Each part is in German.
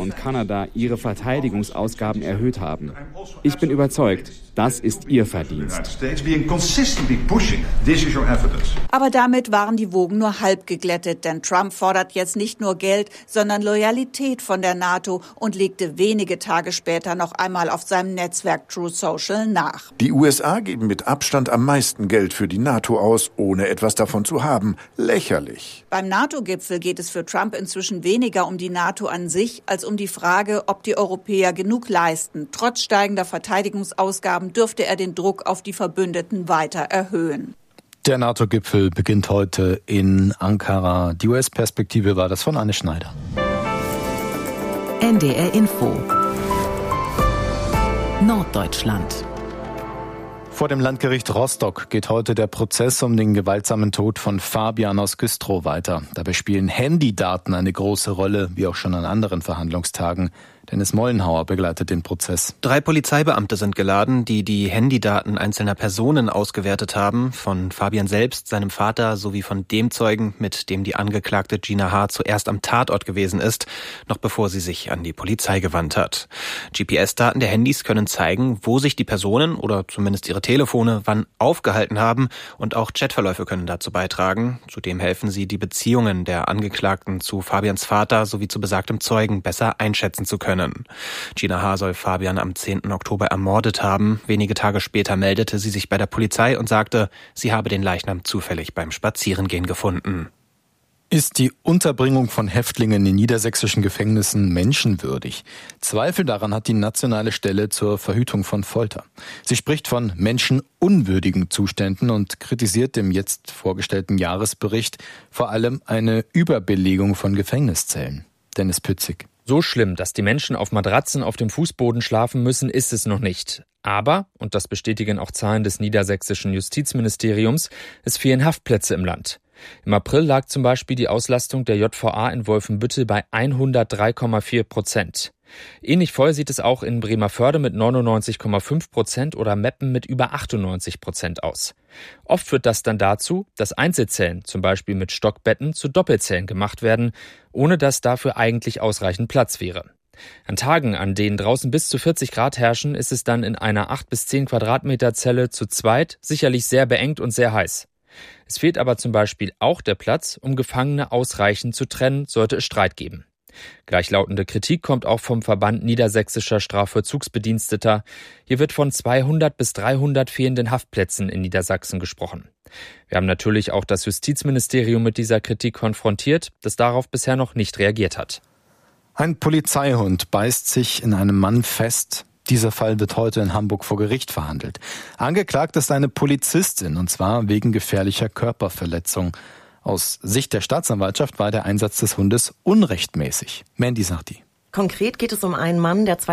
und Kanada ihre Verteidigungsausgaben erhöht haben. Ich bin überzeugt, das ist ihr Verdienst. Aber damit waren die Wogen nur halb geglättet, denn Trump fordert jetzt nicht nur Geld, sondern Loyalität von der NATO und legte wenige Tage später noch einmal auf seinem Netzwerk Truth Social nach. Die USA geben mit Abstand am meisten Geld für die NATO aus, ohne etwas davon zu haben. Lächerlich. Beim NATO-Gipfel geht es für Trump inzwischen weniger um die NATO an sich, als um die Frage, ob die Europäer genug leisten. Trotz steigender Verteidigungsausgaben dürfte er den Druck auf die Verbündeten weiter erhöhen. Der NATO-Gipfel beginnt heute in Ankara. Die US-Perspektive war das von Anne Schneider. NDR Info Norddeutschland. Vor dem Landgericht Rostock geht heute der Prozess um den gewaltsamen Tod von Fabian aus Güstrow weiter. Dabei spielen Handydaten eine große Rolle, wie auch schon an anderen Verhandlungstagen. Dennis Mollenhauer begleitet den Prozess. 3 Polizeibeamte sind geladen, die die Handydaten einzelner Personen ausgewertet haben. Von Fabian selbst, seinem Vater sowie von dem Zeugen, mit dem die Angeklagte Gina H. zuerst am Tatort gewesen ist, noch bevor sie sich an die Polizei gewandt hat. GPS-Daten der Handys können zeigen, wo sich die Personen oder zumindest ihre Telefone wann aufgehalten haben, und auch Chatverläufe können dazu beitragen. Zudem helfen sie, die Beziehungen der Angeklagten zu Fabians Vater sowie zu besagtem Zeugen besser einschätzen zu können. Gina H. soll Fabian am 10. Oktober ermordet haben. Wenige Tage später meldete sie sich bei der Polizei und sagte, sie habe den Leichnam zufällig beim Spazierengehen gefunden. Ist die Unterbringung von Häftlingen in niedersächsischen Gefängnissen menschenwürdig? Zweifel daran hat die Nationale Stelle zur Verhütung von Folter. Sie spricht von menschenunwürdigen Zuständen und kritisiert im jetzt vorgestellten Jahresbericht vor allem eine Überbelegung von Gefängniszellen. Dennis Pützig. So schlimm, dass die Menschen auf Matratzen auf dem Fußboden schlafen müssen, ist es noch nicht. Aber, und das bestätigen auch Zahlen des niedersächsischen Justizministeriums, es fehlen Haftplätze im Land. Im April lag zum Beispiel die Auslastung der JVA in Wolfenbüttel bei 103,4%. Ähnlich voll sieht es auch in Bremervörde mit 99,5% oder Meppen mit über 98% aus. Oft führt das dann dazu, dass Einzelzellen, zum Beispiel mit Stockbetten, zu Doppelzellen gemacht werden, ohne dass dafür eigentlich ausreichend Platz wäre. An Tagen, an denen draußen bis zu 40 Grad herrschen, ist es dann in einer 8 bis 10 Quadratmeter Zelle zu zweit sicherlich sehr beengt und sehr heiß. Es fehlt aber zum Beispiel auch der Platz, um Gefangene ausreichend zu trennen, sollte es Streit geben. Gleichlautende Kritik kommt auch vom Verband Niedersächsischer Strafvollzugsbediensteter. Hier wird von 200 bis 300 fehlenden Haftplätzen in Niedersachsen gesprochen. Wir haben natürlich auch das Justizministerium mit dieser Kritik konfrontiert, das darauf bisher noch nicht reagiert hat. Ein Polizeihund beißt sich in einem Mann fest. Dieser Fall wird heute in Hamburg vor Gericht verhandelt. Angeklagt ist eine Polizistin, und zwar wegen gefährlicher Körperverletzung. Aus Sicht der Staatsanwaltschaft war der Einsatz des Hundes unrechtmäßig. Mandy Sahti. Konkret geht es um einen Mann, der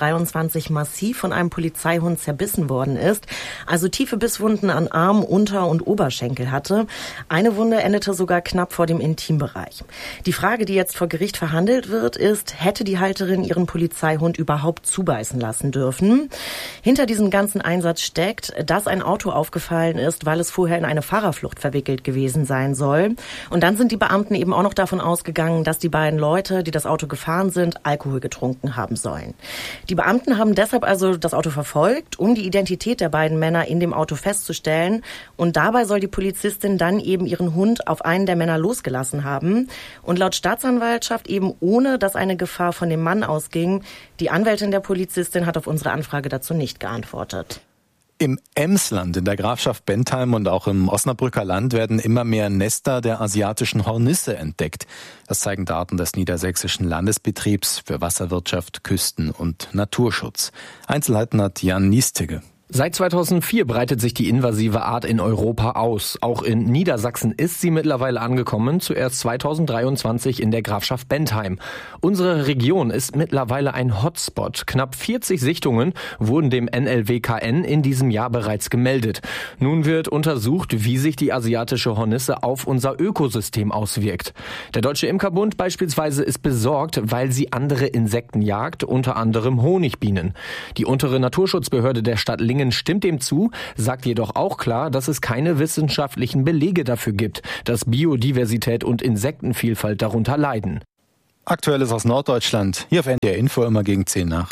2023 massiv von einem Polizeihund zerbissen worden ist, also tiefe Bisswunden an Arm, Unter- und Oberschenkel hatte. Eine Wunde endete sogar knapp vor dem Intimbereich. Die Frage, die jetzt vor Gericht verhandelt wird, ist, hätte die Halterin ihren Polizeihund überhaupt zubeißen lassen dürfen? Hinter diesem ganzen Einsatz steckt, dass ein Auto aufgefallen ist, weil es vorher in eine Fahrerflucht verwickelt gewesen sein soll. Und dann sind die Beamten eben auch noch davon ausgegangen, dass die beiden Leute, die das Auto gefahren sind, Alkohol getrunken haben sollen. Die Beamten haben deshalb also das Auto verfolgt, um die Identität der beiden Männer in dem Auto festzustellen. Und dabei soll die Polizistin dann eben ihren Hund auf einen der Männer losgelassen haben. Und laut Staatsanwaltschaft eben ohne, dass eine Gefahr von dem Mann ausging. Die Anwältin der Polizistin hat auf unsere Anfrage dazu nicht geantwortet. Im Emsland, in der Grafschaft Bentheim und auch im Osnabrücker Land werden immer mehr Nester der asiatischen Hornisse entdeckt. Das zeigen Daten des Niedersächsischen Landesbetriebs für Wasserwirtschaft, Küsten- und Naturschutz. Einzelheiten hat Jan Niestige. Seit 2004 breitet sich die invasive Art in Europa aus. Auch in Niedersachsen ist sie mittlerweile angekommen, zuerst 2023 in der Grafschaft Bentheim. Unsere Region ist mittlerweile ein Hotspot. Knapp 40 Sichtungen wurden dem NLWKN in diesem Jahr bereits gemeldet. Nun wird untersucht, wie sich die asiatische Hornisse auf unser Ökosystem auswirkt. Der Deutsche Imkerbund beispielsweise ist besorgt, weil sie andere Insekten jagt, unter anderem Honigbienen. Die untere Naturschutzbehörde der Stadt Lingen stimmt dem zu, sagt jedoch auch klar, dass es keine wissenschaftlichen Belege dafür gibt, dass Biodiversität und Insektenvielfalt darunter leiden. Aktuelles aus Norddeutschland. Hier auf NDR Info immer gegen 10 nach.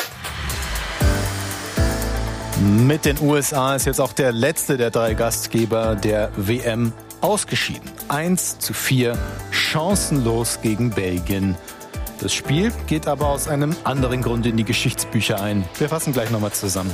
Mit den USA ist jetzt auch der letzte der 3 Gastgeber der WM ausgeschieden. 1:4, chancenlos gegen Belgien. Das Spiel geht aber aus einem anderen Grund in die Geschichtsbücher ein. Wir fassen gleich nochmal zusammen.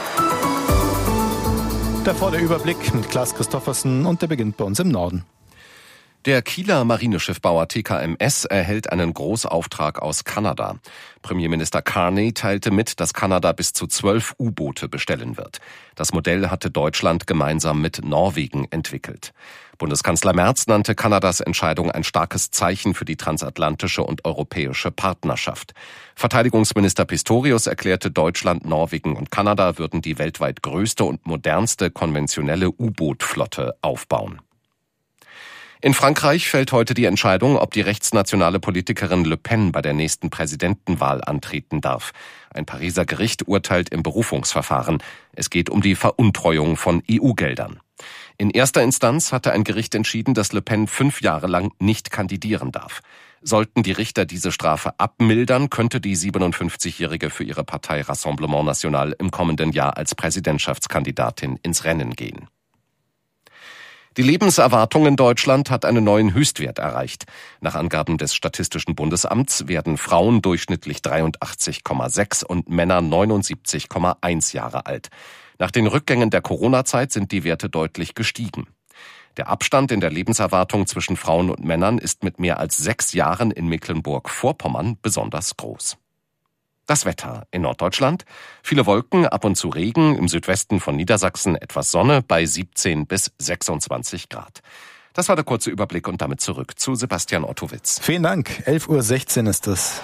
Davor der Überblick mit Klaas Christoffersen und der beginnt bei uns im Norden. Der Kieler Marineschiffbauer TKMS erhält einen Großauftrag aus Kanada. Premierminister Carney teilte mit, dass Kanada bis zu 12 U-Boote bestellen wird. Das Modell hatte Deutschland gemeinsam mit Norwegen entwickelt. Bundeskanzler Merz nannte Kanadas Entscheidung ein starkes Zeichen für die transatlantische und europäische Partnerschaft. Verteidigungsminister Pistorius erklärte, Deutschland, Norwegen und Kanada würden die weltweit größte und modernste konventionelle U-Boot-Flotte aufbauen. In Frankreich fällt heute die Entscheidung, ob die rechtsnationale Politikerin Le Pen bei der nächsten Präsidentenwahl antreten darf. Ein Pariser Gericht urteilt im Berufungsverfahren. Es geht um die Veruntreuung von EU-Geldern. In erster Instanz hatte ein Gericht entschieden, dass Le Pen 5 Jahre lang nicht kandidieren darf. Sollten die Richter diese Strafe abmildern, könnte die 57-Jährige für ihre Partei Rassemblement National im kommenden Jahr als Präsidentschaftskandidatin ins Rennen gehen. Die Lebenserwartung in Deutschland hat einen neuen Höchstwert erreicht. Nach Angaben des Statistischen Bundesamts werden Frauen durchschnittlich 83,6 und Männer 79,1 Jahre alt. Nach den Rückgängen der Corona-Zeit sind die Werte deutlich gestiegen. Der Abstand in der Lebenserwartung zwischen Frauen und Männern ist mit mehr als 6 Jahren in Mecklenburg-Vorpommern besonders groß. Das Wetter in Norddeutschland: viele Wolken, ab und zu Regen, im Südwesten von Niedersachsen etwas Sonne bei 17 bis 26 Grad. Das war der kurze Überblick und damit zurück zu Sebastian Ottowitz. Vielen Dank, 11:16 Uhr ist es.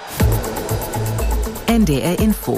NDR Info.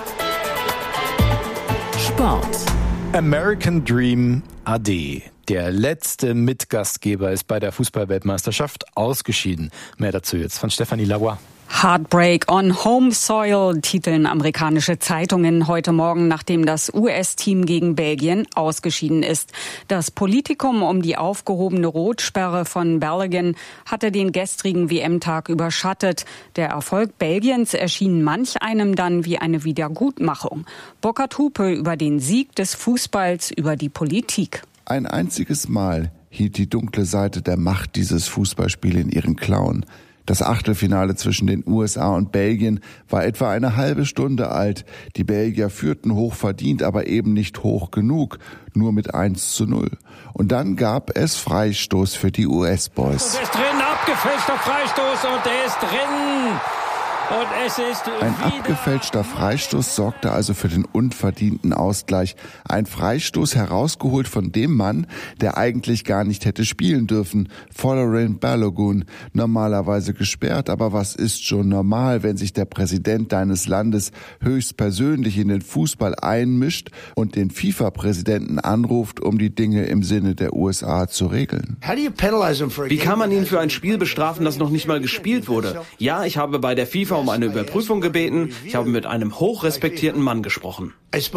Sport. American Dream AD. Der letzte Mitgastgeber ist bei der Fußball-Weltmeisterschaft ausgeschieden. Mehr dazu jetzt von Stefanie Lauer. Heartbreak on Home Soil, titeln amerikanische Zeitungen heute Morgen, nachdem das US-Team gegen Belgien ausgeschieden ist. Das Politikum um die aufgehobene Rotsperre von Balogun hatte den gestrigen WM-Tag überschattet. Der Erfolg Belgiens erschien manch einem dann wie eine Wiedergutmachung. Burkhard Hupe über den Sieg des Fußballs über die Politik. Ein einziges Mal hielt die dunkle Seite der Macht dieses Fußballspiel in ihren Klauen. Das Achtelfinale zwischen den USA und Belgien war etwa eine halbe Stunde alt. Die Belgier führten hochverdient, aber eben nicht hoch genug, nur mit 1:0. Und dann gab es Freistoß für die US-Boys. Der ist drin, abgefälschter Freistoß und der ist drin. Und es ist ein abgefälschter Freistoß sorgte also für den unverdienten Ausgleich. Ein Freistoß herausgeholt von dem Mann, der eigentlich gar nicht hätte spielen dürfen. Folarin Balogun, normalerweise gesperrt, aber was ist schon normal, wenn sich der Präsident deines Landes höchstpersönlich in den Fußball einmischt und den FIFA-Präsidenten anruft, um die Dinge im Sinne der USA zu regeln? Wie kann man ihn für ein Spiel bestrafen, das noch nicht mal gespielt wurde? Ja, ich habe bei der FIFA um eine Überprüfung gebeten. Ich habe mit einem hochrespektierten Mann gesprochen.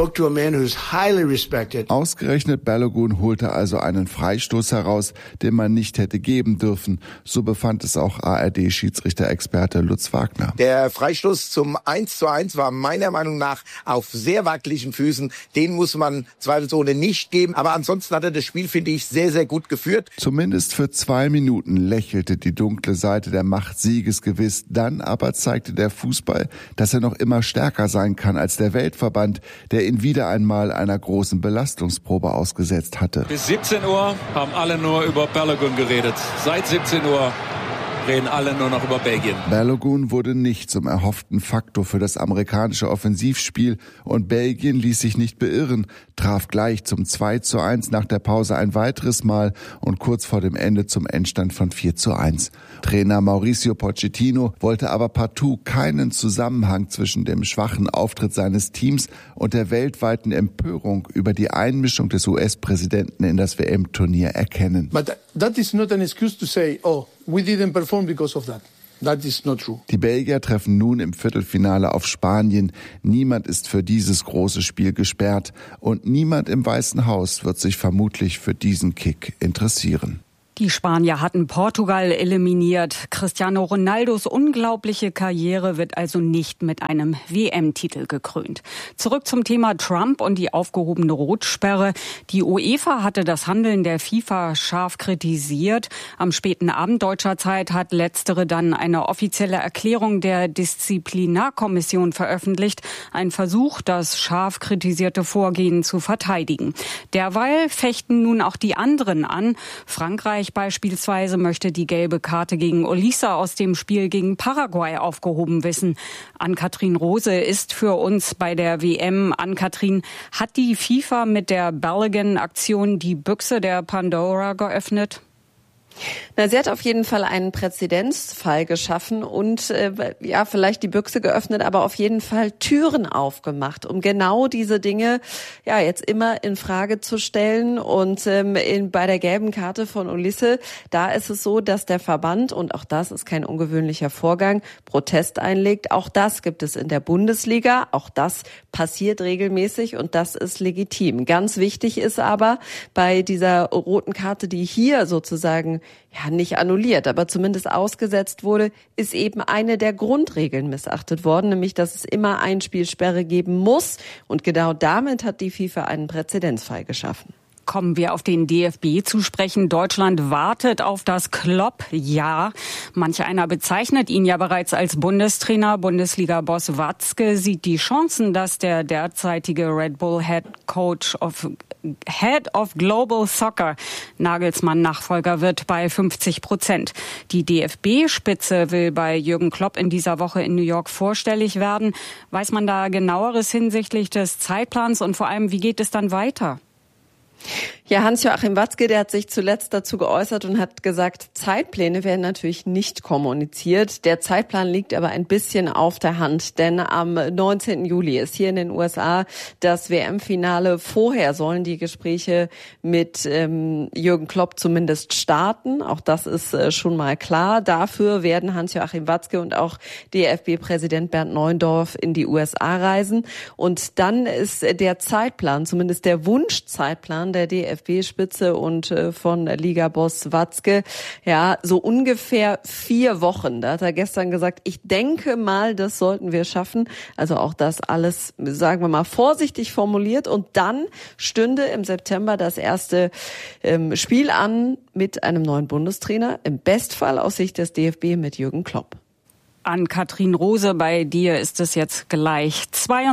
Ausgerechnet Balogun holte also einen Freistoß heraus, den man nicht hätte geben dürfen. So befand es auch ARD-Schiedsrichter-Experte Lutz Wagner. Der Freistoß zum 1:1 war meiner Meinung nach auf sehr wackeligen Füßen. Den muss man zweifelsohne nicht geben. Aber ansonsten hat er das Spiel, finde ich, sehr, sehr gut geführt. Zumindest für 2 Minuten lächelte die dunkle Seite der Macht siegesgewiss. Dann aber zeigte der Fußball, dass er noch immer stärker sein kann als der Weltverband, der ihn wieder einmal einer großen Belastungsprobe ausgesetzt hatte. Bis 17 Uhr haben alle nur über Balogun geredet. Seit 17 Uhr reden alle nur noch über Belgien. Balogun wurde nicht zum erhofften Faktor für das amerikanische Offensivspiel und Belgien ließ sich nicht beirren, traf gleich zum 2:1 nach der Pause ein weiteres Mal und kurz vor dem Ende zum Endstand von 4:1. Trainer Mauricio Pochettino wollte aber partout keinen Zusammenhang zwischen dem schwachen Auftritt seines Teams und der weltweiten Empörung über die Einmischung des US-Präsidenten in das WM-Turnier erkennen. But that is not an excuse to say, oh, we didn't perform because of that. That is not true. Die Belgier treffen nun im Viertelfinale auf Spanien. Niemand ist für dieses große Spiel gesperrt und niemand im Weißen Haus wird sich vermutlich für diesen Kick interessieren. Die Spanier hatten Portugal eliminiert. Cristiano Ronaldos unglaubliche Karriere wird also nicht mit einem WM-Titel gekrönt. Zurück zum Thema Trump und die aufgehobene Rotsperre. Die UEFA hatte das Handeln der FIFA scharf kritisiert. Am späten Abend deutscher Zeit hat letztere dann eine offizielle Erklärung der Disziplinarkommission veröffentlicht. Ein Versuch, das scharf kritisierte Vorgehen zu verteidigen. Derweil fechten nun auch die anderen an. Frankreich beispielsweise möchte die gelbe Karte gegen Olisa aus dem Spiel gegen Paraguay aufgehoben wissen. Ann-Kathrin Rose ist für uns bei der WM. Ann-Kathrin, hat die FIFA mit der Balogun-Aktion die Büchse der Pandora geöffnet? Na, sie hat auf jeden Fall einen Präzedenzfall geschaffen und vielleicht die Büchse geöffnet, aber auf jeden Fall Türen aufgemacht, um genau diese Dinge jetzt immer in Frage zu stellen. Und bei der gelben Karte von Olise, da ist es so, dass der Verband, und auch das ist kein ungewöhnlicher Vorgang, Protest einlegt. Auch das gibt es in der Bundesliga, auch das passiert regelmäßig und das ist legitim. Ganz wichtig ist aber bei dieser roten Karte, die hier sozusagen nicht annulliert, aber zumindest ausgesetzt wurde, ist eben eine der Grundregeln missachtet worden, nämlich, dass es immer Einspielsperre geben muss. Und genau damit hat die FIFA einen Präzedenzfall geschaffen. Kommen wir auf den DFB zu sprechen. Deutschland wartet auf das Klopp-Jahr. Manch einer bezeichnet ihn ja bereits als Bundestrainer. Bundesliga-Boss Watzke sieht die Chancen, dass der derzeitige Red Bull Head of Global Soccer Nagelsmann Nachfolger wird bei 50%. Die DFB-Spitze will bei Jürgen Klopp in dieser Woche in New York vorstellig werden. Weiß man da Genaueres hinsichtlich des Zeitplans und vor allem, wie geht es dann weiter? Ja, Hans-Joachim Watzke, der hat sich zuletzt dazu geäußert und hat gesagt, Zeitpläne werden natürlich nicht kommuniziert. Der Zeitplan liegt aber ein bisschen auf der Hand, denn am 19. Juli ist hier in den USA das WM-Finale. Vorher sollen die Gespräche mit Jürgen Klopp zumindest starten. Auch das ist schon mal klar. Dafür werden Hans-Joachim Watzke und auch DFB-Präsident Bernd Neuendorf in die USA reisen. Und dann ist der Zeitplan, zumindest der Wunschzeitplan der DFB-Spitze und von Liga-Boss Watzke, so ungefähr 4 Wochen. Da hat er gestern gesagt, ich denke mal, das sollten wir schaffen. Also auch das alles, sagen wir mal, vorsichtig formuliert. Und dann stünde im September das erste Spiel an mit einem neuen Bundestrainer. Im Bestfall aus Sicht des DFB mit Jürgen Klopp. Ann-Kathrin Rose, bei dir ist es jetzt gleich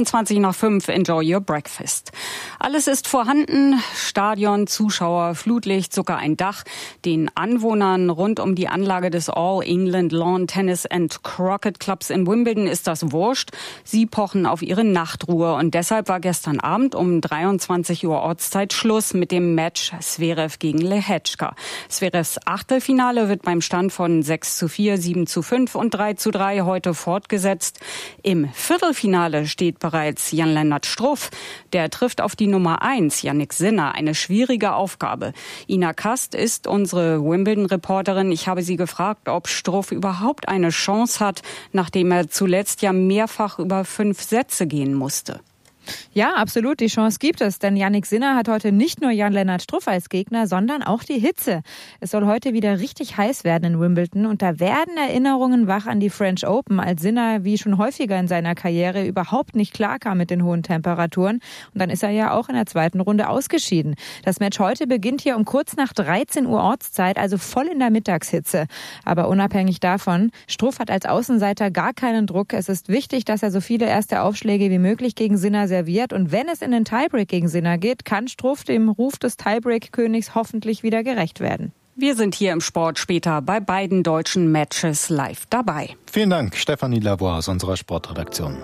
22:05. Enjoy your breakfast. Alles ist vorhanden. Stadion, Zuschauer, Flutlicht, sogar ein Dach. Den Anwohnern rund um die Anlage des All England Lawn Tennis and Croquet Clubs in Wimbledon ist das wurscht. Sie pochen auf ihre Nachtruhe und deshalb war gestern Abend um 23 Uhr Ortszeit Schluss mit dem Match Zverev gegen Lehečka. Zverevs Achtelfinale wird beim Stand von 6:4, 7:5 und 3:3 heute fortgesetzt. Im Viertelfinale steht bereits Jan-Lennart Struff. Der trifft auf die Nummer 1, Jannik Sinner. Eine schwierige Aufgabe. Ina Kast ist unsere Wimbledon-Reporterin. Ich habe sie gefragt, ob Struff überhaupt eine Chance hat, nachdem er zuletzt ja mehrfach über 5 Sätze gehen musste. Ja, absolut, die Chance gibt es, denn Jannik Sinner hat heute nicht nur Jan-Lennart Struff als Gegner, sondern auch die Hitze. Es soll heute wieder richtig heiß werden in Wimbledon und da werden Erinnerungen wach an die French Open, als Sinner wie schon häufiger in seiner Karriere überhaupt nicht klarkam mit den hohen Temperaturen und dann ist er ja auch in der zweiten Runde ausgeschieden. Das Match heute beginnt hier um kurz nach 13 Uhr Ortszeit, also voll in der Mittagshitze. Aber unabhängig davon, Struff hat als Außenseiter gar keinen Druck. Es ist wichtig, dass er so viele erste Aufschläge wie möglich gegen Sinner serviert und wenn es in den Tiebreak gegen Sinner geht, kann Struff dem Ruf des Tiebreak-Königs hoffentlich wieder gerecht werden. Wir sind hier im Sport später bei beiden deutschen Matches live dabei. Vielen Dank, Stefanie Lavoie aus unserer Sportredaktion.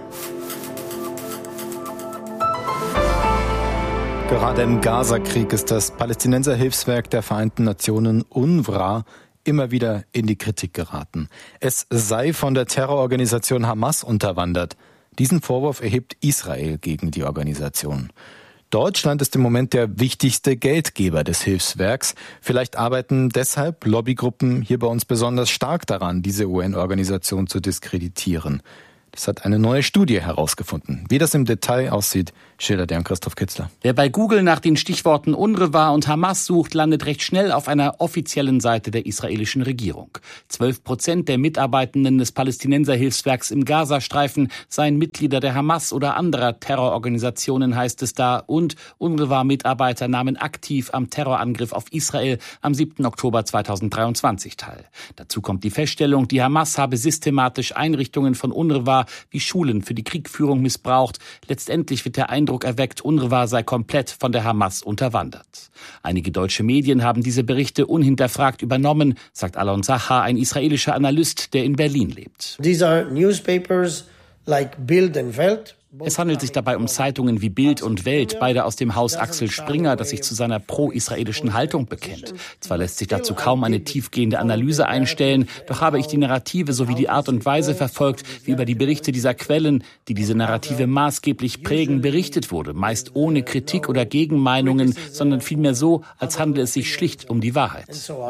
Gerade im Gaza-Krieg ist das Palästinenser-Hilfswerk der Vereinten Nationen UNRWA immer wieder in die Kritik geraten. Es sei von der Terrororganisation Hamas unterwandert. Diesen Vorwurf erhebt Israel gegen die Organisation. Deutschland ist im Moment der wichtigste Geldgeber des Hilfswerks. Vielleicht arbeiten deshalb Lobbygruppen hier bei uns besonders stark daran, diese UN-Organisation zu diskreditieren. Das hat eine neue Studie herausgefunden. Wie das im Detail aussieht, schildert Jan-Christoph Kitzler. Wer bei Google nach den Stichworten UNRWA und Hamas sucht, landet recht schnell auf einer offiziellen Seite der israelischen Regierung. 12% der Mitarbeitenden des Palästinenserhilfswerks im Gazastreifen seien Mitglieder der Hamas oder anderer Terrororganisationen, heißt es da. Und UNRWA-Mitarbeiter nahmen aktiv am Terrorangriff auf Israel am 7. Oktober 2023 teil. Dazu kommt die Feststellung, die Hamas habe systematisch Einrichtungen von UNRWA wie Schulen für die Kriegführung missbraucht. Letztendlich wird der Eindruck erweckt, UNRWA sei komplett von der Hamas unterwandert. Einige deutsche Medien haben diese Berichte unhinterfragt übernommen, sagt Alon Sachar, ein israelischer Analyst, der in Berlin lebt. These are newspapers like Bild and Welt. Es handelt sich dabei um Zeitungen wie Bild und Welt, beide aus dem Haus Axel Springer, das sich zu seiner pro-israelischen Haltung bekennt. Zwar lässt sich dazu kaum eine tiefgehende Analyse einstellen, doch habe ich die Narrative sowie die Art und Weise verfolgt, wie über die Berichte dieser Quellen, die diese Narrative maßgeblich prägen, berichtet wurde. Meist ohne Kritik oder Gegenmeinungen, sondern vielmehr so, als handele es sich schlicht um die Wahrheit.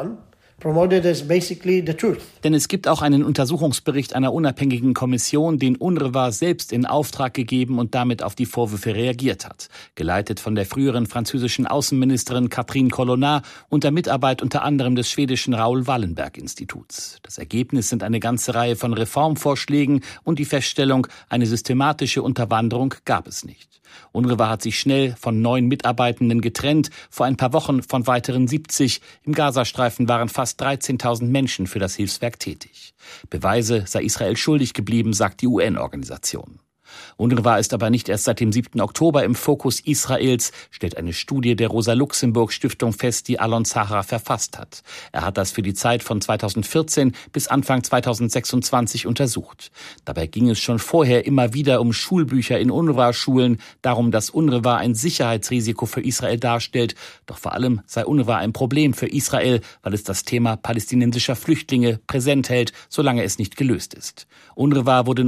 Denn es gibt auch einen Untersuchungsbericht einer unabhängigen Kommission, den UNRWA selbst in Auftrag gegeben und damit auf die Vorwürfe reagiert hat. Geleitet von der früheren französischen Außenministerin Catherine Colonna unter Mitarbeit unter anderem des schwedischen Raoul Wallenberg-Instituts. Das Ergebnis sind eine ganze Reihe von Reformvorschlägen und die Feststellung, eine systematische Unterwanderung gab es nicht. UNRWA hat sich schnell von 9 Mitarbeitenden getrennt, vor ein paar Wochen von weiteren 70. Im Gazastreifen waren fast 13.000 Menschen für das Hilfswerk tätig. Beweise sei Israel schuldig geblieben, sagt die UN-Organisation. UNRWA ist aber nicht erst seit dem 7. Oktober im Fokus Israels, stellt eine Studie der Rosa-Luxemburg-Stiftung fest, die Alon Sachar verfasst hat. Er hat das für die Zeit von 2014 bis Anfang 2026 untersucht. Dabei ging es schon vorher immer wieder um Schulbücher in UNRWA-Schulen, darum, dass UNRWA ein Sicherheitsrisiko für Israel darstellt. Doch vor allem sei UNRWA ein Problem für Israel, weil es das Thema palästinensischer Flüchtlinge präsent hält, solange es nicht gelöst ist. UNRWA wurde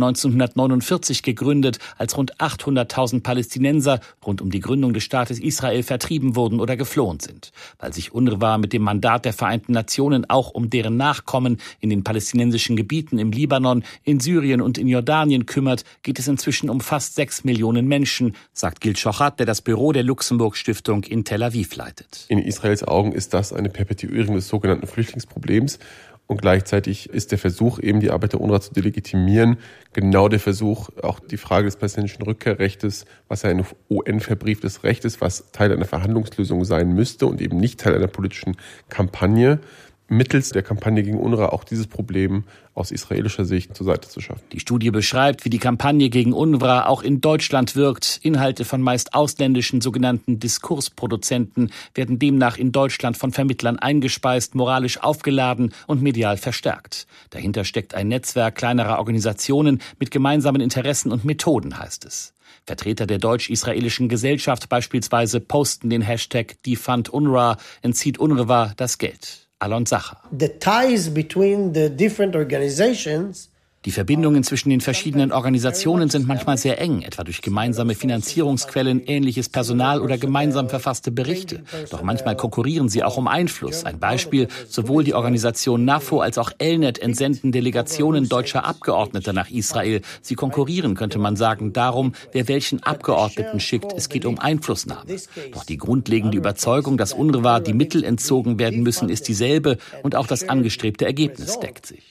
1949 gegründet, als rund 800.000 Palästinenser rund um die Gründung des Staates Israel vertrieben wurden oder geflohen sind. Weil sich UNRWA mit dem Mandat der Vereinten Nationen auch um deren Nachkommen in den palästinensischen Gebieten im Libanon, in Syrien und in Jordanien kümmert, geht es inzwischen um fast 6 Millionen Menschen, sagt Gil Shochat, der das Büro der Luxemburg-Stiftung in Tel Aviv leitet. In Israels Augen ist das eine Perpetuierung des sogenannten Flüchtlingsproblems. Und gleichzeitig ist der Versuch, eben die Arbeit der UNRWA zu delegitimieren, genau der Versuch, auch die Frage des palästinensischen Rückkehrrechtes, was ja ein UN-verbrieftes Recht ist, was Teil einer Verhandlungslösung sein müsste und eben nicht Teil einer politischen Kampagne, mittels der Kampagne gegen UNRWA auch dieses Problem aus israelischer Sicht zur Seite zu schaffen. Die Studie beschreibt, wie die Kampagne gegen UNRWA auch in Deutschland wirkt. Inhalte von meist ausländischen sogenannten Diskursproduzenten werden demnach in Deutschland von Vermittlern eingespeist, moralisch aufgeladen und medial verstärkt. Dahinter steckt ein Netzwerk kleinerer Organisationen mit gemeinsamen Interessen und Methoden, heißt es. Vertreter der deutsch-israelischen Gesellschaft beispielsweise posten den Hashtag Defund UNRWA, entzieht UNRWA das Geld. Alon Sachar. The ties between the different organizations. Die Verbindungen zwischen den verschiedenen Organisationen sind manchmal sehr eng, etwa durch gemeinsame Finanzierungsquellen, ähnliches Personal oder gemeinsam verfasste Berichte. Doch manchmal konkurrieren sie auch um Einfluss. Ein Beispiel, sowohl die Organisation NAFO als auch Elnet entsenden Delegationen deutscher Abgeordneter nach Israel. Sie konkurrieren, könnte man sagen, darum, wer welchen Abgeordneten schickt. Es geht um Einflussnahme. Doch die grundlegende Überzeugung, dass UNRWA die Mittel entzogen werden müssen, ist dieselbe und auch das angestrebte Ergebnis deckt sich.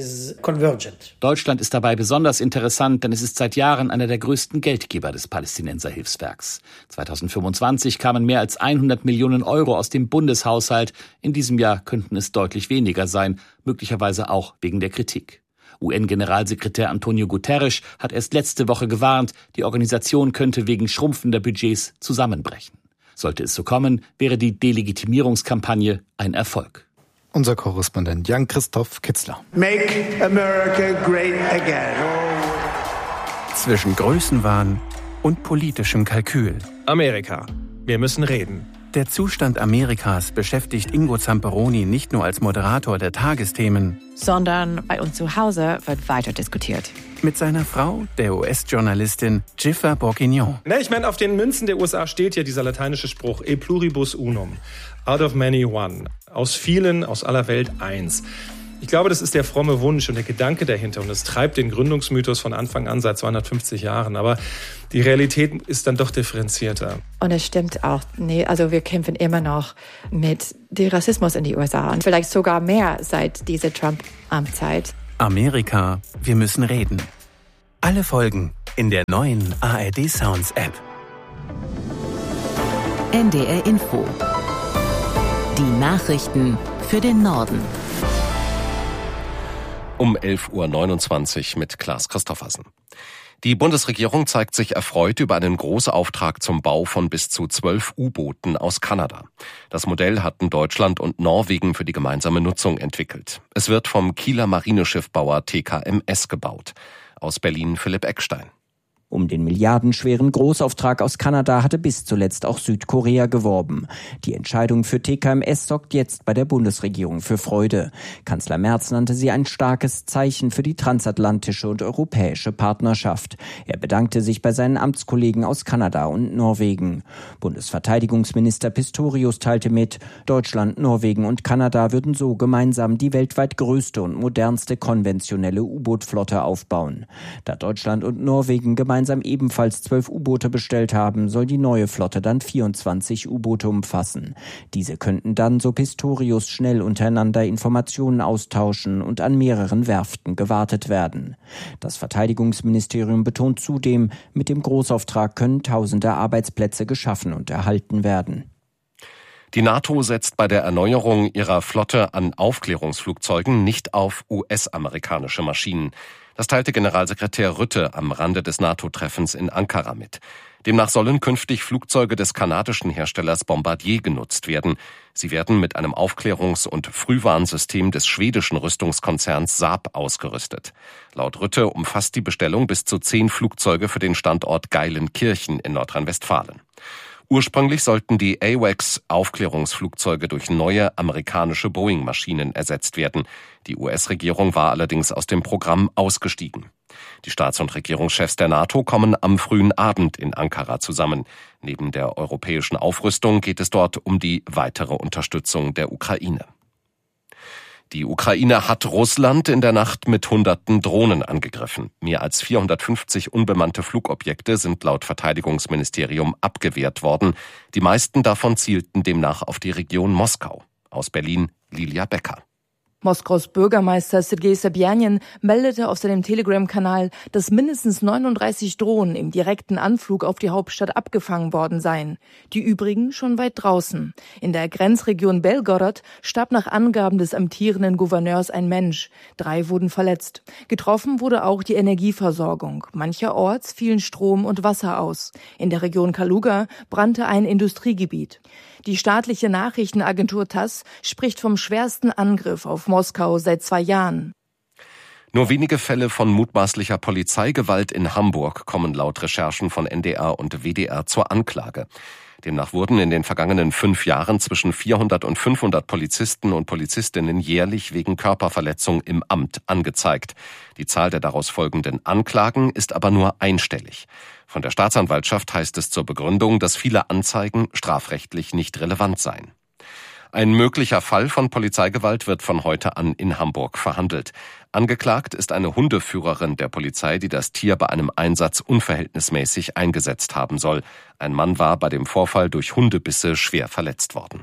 Deutschland ist dabei besonders interessant, denn es ist seit Jahren einer der größten Geldgeber des Palästinenserhilfswerks. 2025 kamen mehr als 100 Millionen Euro aus dem Bundeshaushalt. In diesem Jahr könnten es deutlich weniger sein, möglicherweise auch wegen der Kritik. UN-Generalsekretär Antonio Guterres hat erst letzte Woche gewarnt, die Organisation könnte wegen schrumpfender Budgets zusammenbrechen. Sollte es so kommen, wäre die Delegitimierungskampagne ein Erfolg. Unser Korrespondent Jan-Christoph Kitzler. Make America great again. Zwischen Größenwahn und politischem Kalkül. Amerika. Wir müssen reden. Der Zustand Amerikas beschäftigt Ingo Zamperoni nicht nur als Moderator der Tagesthemen, sondern bei uns zu Hause wird weiter diskutiert. Mit seiner Frau, der US-Journalistin Giffer Bourguignon. Ich meine, auf den Münzen der USA steht ja dieser lateinische Spruch, e pluribus unum, out of many one, aus vielen, aus aller Welt eins. Ich glaube, das ist der fromme Wunsch und der Gedanke dahinter. Und das treibt den Gründungsmythos von Anfang an seit 250 Jahren. Aber die Realität ist dann doch differenzierter. Und es stimmt auch, also wir kämpfen immer noch mit dem Rassismus in die USA. Und vielleicht sogar mehr seit dieser Trump-Amtszeit. Amerika, wir müssen reden. Alle Folgen in der neuen ARD Sounds App. NDR Info. Die Nachrichten für den Norden. Um 11.29 Uhr mit Klaas Christoffersen. Die Bundesregierung zeigt sich erfreut über einen Großauftrag zum Bau von bis zu 12 U-Booten aus Kanada. Das Modell hatten Deutschland und Norwegen für die gemeinsame Nutzung entwickelt. Es wird vom Kieler Marineschiffbauer TKMS gebaut. Aus Berlin Philipp Eckstein. Um den milliardenschweren Großauftrag aus Kanada hatte bis zuletzt auch Südkorea geworben. Die Entscheidung für TKMS sorgt jetzt bei der Bundesregierung für Freude. Kanzler Merz nannte sie ein starkes Zeichen für die transatlantische und europäische Partnerschaft. Er bedankte sich bei seinen Amtskollegen aus Kanada und Norwegen. Bundesverteidigungsminister Pistorius teilte mit, Deutschland, Norwegen und Kanada würden so gemeinsam die weltweit größte und modernste konventionelle U-Boot-Flotte aufbauen. Da Deutschland und Norwegen gemeinsam ebenfalls 12 U-Boote bestellt haben, soll die neue Flotte dann 24 U-Boote umfassen. Diese könnten dann, so Pistorius, schnell untereinander Informationen austauschen und an mehreren Werften gewartet werden. Das Verteidigungsministerium betont zudem, mit dem Großauftrag können tausende Arbeitsplätze geschaffen und erhalten werden. Die NATO setzt bei der Erneuerung ihrer Flotte an Aufklärungsflugzeugen nicht auf US-amerikanische Maschinen. Das teilte Generalsekretär Rutte am Rande des NATO-Treffens in Ankara mit. Demnach sollen künftig Flugzeuge des kanadischen Herstellers Bombardier genutzt werden. Sie werden mit einem Aufklärungs- und Frühwarnsystem des schwedischen Rüstungskonzerns Saab ausgerüstet. Laut Rutte umfasst die Bestellung bis zu 10 Flugzeuge für den Standort Geilenkirchen in Nordrhein-Westfalen. Ursprünglich sollten die AWACS-Aufklärungsflugzeuge durch neue amerikanische Boeing-Maschinen ersetzt werden. Die US-Regierung war allerdings aus dem Programm ausgestiegen. Die Staats- und Regierungschefs der NATO kommen am frühen Abend in Ankara zusammen. Neben der europäischen Aufrüstung geht es dort um die weitere Unterstützung der Ukraine. Die Ukraine hat Russland in der Nacht mit Hunderten Drohnen angegriffen. Mehr als 450 unbemannte Flugobjekte sind laut Verteidigungsministerium abgewehrt worden. Die meisten davon zielten demnach auf die Region Moskau. Aus Berlin Lilia Becker. Moskaus Bürgermeister Sergei Sobjanin meldete auf seinem Telegram-Kanal, dass mindestens 39 Drohnen im direkten Anflug auf die Hauptstadt abgefangen worden seien. Die übrigen schon weit draußen. In der Grenzregion Belgorod starb nach Angaben des amtierenden Gouverneurs ein Mensch. 3 wurden verletzt. Getroffen wurde auch die Energieversorgung. Mancherorts fielen Strom und Wasser aus. In der Region Kaluga brannte ein Industriegebiet. Die staatliche Nachrichtenagentur TASS spricht vom schwersten Angriff auf Moskau seit 2 Jahren. Nur wenige Fälle von mutmaßlicher Polizeigewalt in Hamburg kommen laut Recherchen von NDR und WDR zur Anklage. Demnach wurden in den vergangenen 5 Jahren zwischen 400 und 500 Polizisten und Polizistinnen jährlich wegen Körperverletzung im Amt angezeigt. Die Zahl der daraus folgenden Anklagen ist aber nur einstellig. Von der Staatsanwaltschaft heißt es zur Begründung, dass viele Anzeigen strafrechtlich nicht relevant seien. Ein möglicher Fall von Polizeigewalt wird von heute an in Hamburg verhandelt. Angeklagt ist eine Hundeführerin der Polizei, die das Tier bei einem Einsatz unverhältnismäßig eingesetzt haben soll. Ein Mann war bei dem Vorfall durch Hundebisse schwer verletzt worden.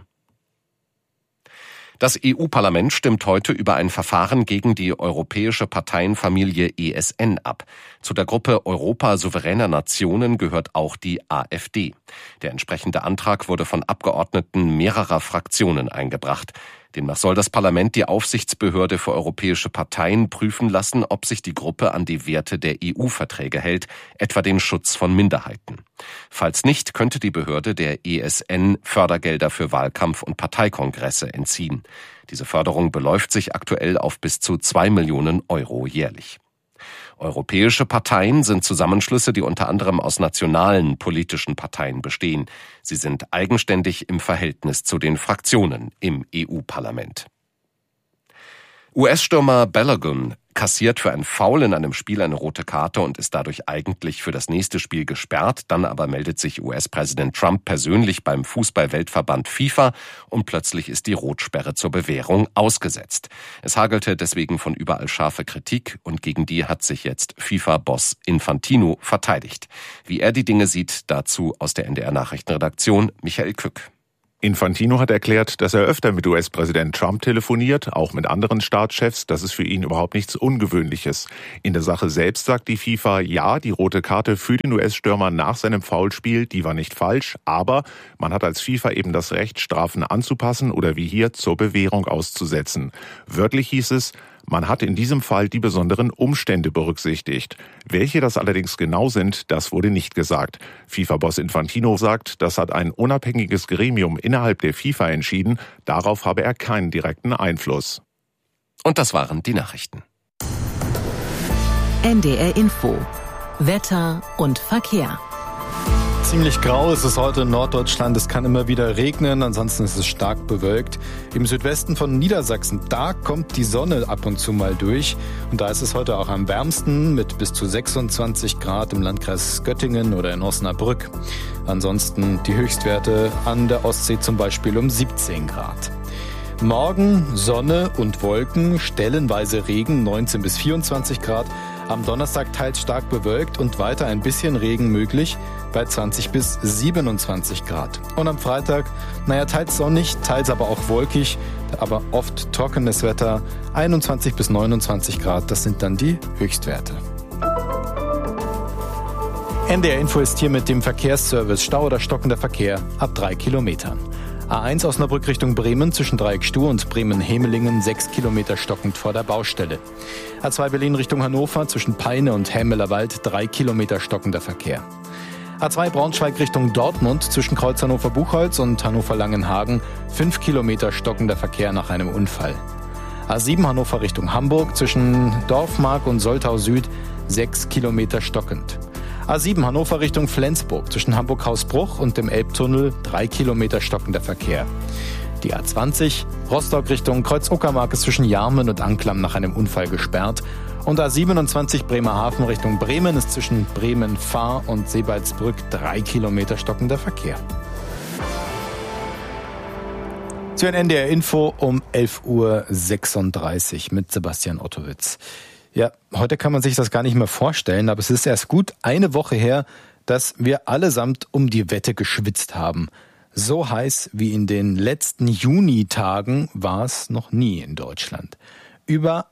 Das EU-Parlament stimmt heute über ein Verfahren gegen die europäische Parteienfamilie ESN ab. Zu der Gruppe Europa souveräner Nationen gehört auch die AfD. Der entsprechende Antrag wurde von Abgeordneten mehrerer Fraktionen eingebracht. Demnach soll das Parlament die Aufsichtsbehörde für europäische Parteien prüfen lassen, ob sich die Gruppe an die Werte der EU-Verträge hält, etwa den Schutz von Minderheiten. Falls nicht, könnte die Behörde der ESN Fördergelder für Wahlkampf- und Parteikongresse entziehen. Diese Förderung beläuft sich aktuell auf bis zu 2 Millionen Euro jährlich. Europäische Parteien sind Zusammenschlüsse, die unter anderem aus nationalen politischen Parteien bestehen. Sie sind eigenständig im Verhältnis zu den Fraktionen im EU-Parlament. US-Stürmer Balogun kassiert für ein Foul in einem Spiel eine rote Karte und ist dadurch eigentlich für das nächste Spiel gesperrt. Dann aber meldet sich US-Präsident Trump persönlich beim Fußball-Weltverband FIFA und plötzlich ist die Rotsperre zur Bewährung ausgesetzt. Es hagelte deswegen von überall scharfe Kritik und gegen die hat sich jetzt FIFA-Boss Infantino verteidigt. Wie er die Dinge sieht, dazu aus der NDR-Nachrichtenredaktion Michael Kück. Infantino hat erklärt, dass er öfter mit US-Präsident Trump telefoniert, auch mit anderen Staatschefs. Das ist für ihn überhaupt nichts Ungewöhnliches. In der Sache selbst sagt die FIFA, ja, die rote Karte für den US-Stürmer nach seinem Foulspiel, die war nicht falsch, aber man hat als FIFA eben das Recht, Strafen anzupassen oder wie hier zur Bewährung auszusetzen. Wörtlich hieß es, man hat in diesem Fall die besonderen Umstände berücksichtigt. Welche das allerdings genau sind, das wurde nicht gesagt. FIFA-Boss Infantino sagt, das hat ein unabhängiges Gremium innerhalb der FIFA entschieden. Darauf habe er keinen direkten Einfluss. Und das waren die Nachrichten. NDR Info. Wetter und Verkehr. Ziemlich grau ist es heute in Norddeutschland. Es kann immer wieder regnen, ansonsten ist es stark bewölkt. Im Südwesten von Niedersachsen, da kommt die Sonne ab und zu mal durch. Und da ist es heute auch am wärmsten mit bis zu 26 Grad im Landkreis Göttingen oder in Osnabrück. Ansonsten die Höchstwerte an der Ostsee zum Beispiel um 17 Grad. Morgen Sonne und Wolken, stellenweise Regen, 19 bis 24 Grad. Am Donnerstag teils stark bewölkt und weiter ein bisschen Regen möglich bei 20 bis 27 Grad. Und am Freitag, teils sonnig, teils aber auch wolkig, aber oft trockenes Wetter, 21 bis 29 Grad, das sind dann die Höchstwerte. NDR Info ist hier mit dem Verkehrsservice. Stau oder stockender Verkehr ab 3 Kilometern. A1 Osnabrück Richtung Bremen zwischen Dreieck-Stuhr und Bremen-Hemelingen 6 Kilometer stockend vor der Baustelle. A2 Berlin Richtung Hannover zwischen Peine und Hämelerwald 3 Kilometer stockender Verkehr. A2 Braunschweig Richtung Dortmund zwischen Kreuz Hannover-Buchholz und Hannover-Langenhagen 5 Kilometer stockender Verkehr nach einem Unfall. A7 Hannover Richtung Hamburg zwischen Dorfmark und Soltau Süd 6 Kilometer stockend. A7 Hannover Richtung Flensburg zwischen Hamburg-Hausbruch und dem Elbtunnel 3 Kilometer stockender Verkehr. Die A20 Rostock Richtung Kreuz-Uckermark ist zwischen Jarmen und Anklam nach einem Unfall gesperrt. Und A27 Bremerhaven Richtung Bremen ist zwischen Bremen-Fahr und Seebaldsbrück 3 Kilometer stockender Verkehr. Zu NDR Info um 11.36 Uhr mit Sebastian Ottowitz. Ja, heute kann man sich das gar nicht mehr vorstellen, aber es ist erst gut eine Woche her, dass wir allesamt um die Wette geschwitzt haben. So heiß wie in den letzten Junitagen war es noch nie in Deutschland. Über